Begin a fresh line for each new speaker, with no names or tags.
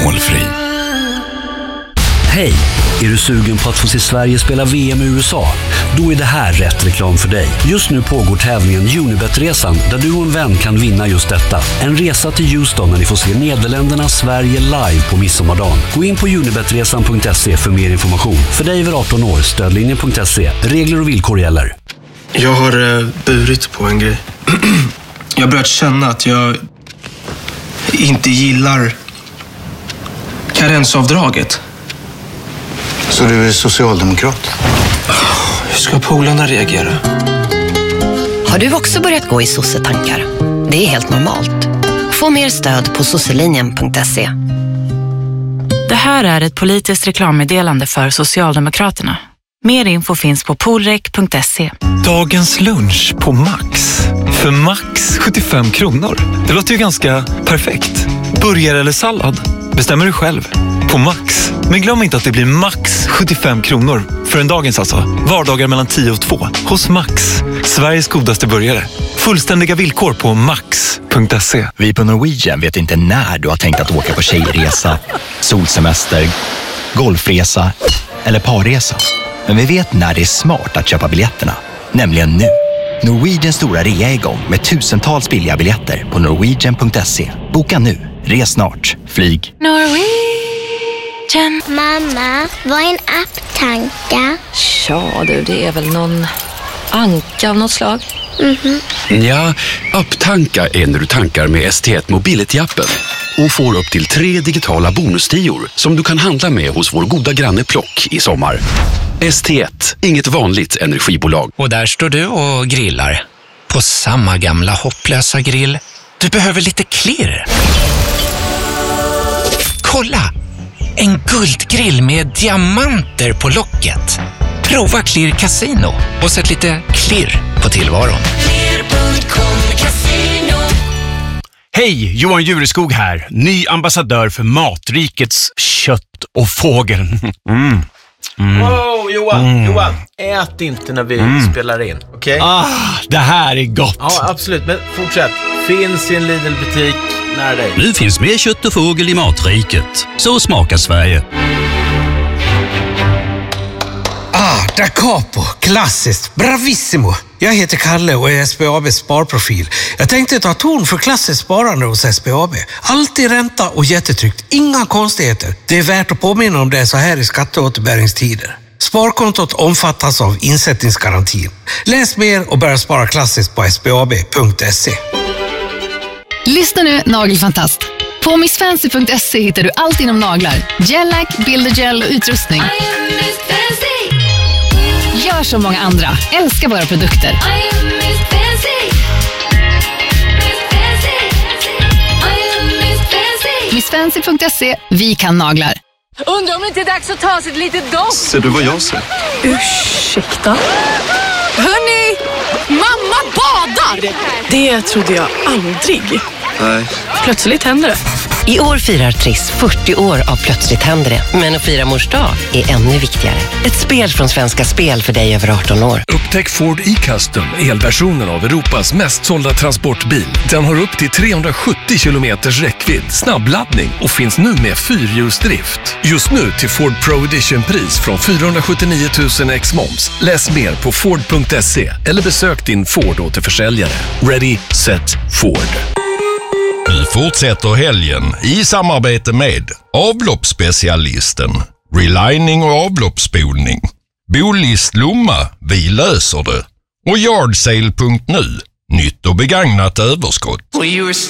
alkoholfri.
Hej! Är du sugen på att få se Sverige spela VM i USA? Då är det här rätt reklam för dig. Just nu pågår tävlingen Unibet-resan där du och en vän kan vinna just detta. En resa till Houston när ni får se Nederländerna Sverige live på midsommardagen. Gå in på unibetresan.se för mer information. För dig över 18 år, stödlinjen.se. Regler och villkor gäller.
Jag har burit på en grej. Jag har börjat känna att jag inte gillar karensavdraget.
Så du är socialdemokrat?
Hur ska polarna reagera?
Har du också börjat gå i sossetankar? Det är helt normalt. Få mer stöd på sosselinjen.se.
Det här är ett politiskt reklammeddelande för Socialdemokraterna. Mer info finns på polrek.se.
Dagens lunch på Max. För Max 75 kronor. Det låter ju ganska perfekt. Burgare eller sallad? Bestämmer du själv. På Max. Men glöm inte att det blir max 75 kronor. För en dagens alltså. Vardagar mellan 10 och 2. Hos Max. Sveriges godaste burgare. Fullständiga villkor på max.se.
Vi på Norwegian vet inte när du har tänkt att åka på tjejresa, solsemester, golfresa eller parresa. Men vi vet när det är smart att köpa biljetterna. Nämligen nu. Norwegians stora rea är igång med tusentals billiga biljetter på norwegian.se. Boka nu. Res snart. Flyg.
Norwegian.
Mamma, vad är en apptanka?
Ja du, det är väl någon anka av något slag.
Ja, apptanka är när du tankar med ST1 Mobility-appen och får upp till 3 digitala bonustior som du kan handla med hos vår goda granne Plock i sommar. ST1, inget vanligt energibolag.
Och där står du och grillar på samma gamla hopplösa grill. Du behöver lite klirr. Kolla! En guldgrill med diamanter på locket. Prova Klirr Casino och sätt lite klirr på tillvaron.
Hej, Johan Jureskog här. Ny ambassadör för Matrikets kött och fågel.
Wow, Johan, ät inte när vi spelar in, okej?
Det här är gott.
Ja, absolut, men fortsätt. Finns i en Lidl-butik nära dig.
Nu finns mer kött och fågel i Matriket. Så smakar Sverige.
Da capo, klassiskt, bravissimo. Jag heter Kalle och är SBABs sparprofil. Jag tänkte ta ton för klassiskt sparande hos SBAB. Alltid ränta och jättetryggt, inga konstigheter. Det är värt att påminna om det så här i skatteåterbäringstider. Sparkontot omfattas av insättningsgarantin. Läs mer och börja spara klassiskt på sbab.se.
Lyssna nu, nagelfantast. På missfancy.se hittar du allt inom naglar. Gellack, bildergel och utrustning. Gör som många andra. Älskar våra produkter. Missfancy.se. Vi kan naglar.
Undrar om det inte är dags att ta sig ett litet dopp.
Ser du vad jag ser?
Ursäkta? Hörni, mamma badar! Det trodde jag aldrig.
Nej.
Plötsligt händer det.
I år firar Triss 40 år av Plötsligt händer det. Men att fira mors dag är ännu viktigare. Ett spel från Svenska Spel för dig över 18 år.
Upptäck Ford e-Custom, elversionen av Europas mest sålda transportbil. Den har upp till 370 kilometers räckvidd, snabbladdning och finns nu med fyrhjulsdrift. Just nu till Ford Pro Edition-pris från 479 000 ex-moms. Läs mer på Ford.se eller besök din Ford-återförsäljare. Ready, set, Ford.
Nu fortsätter helgen i samarbete med avloppsspecialisten, relining och avloppsspolning, Bolist Lomma, vi löser det, och Yardsale.nu, nytt och begagnat överskott.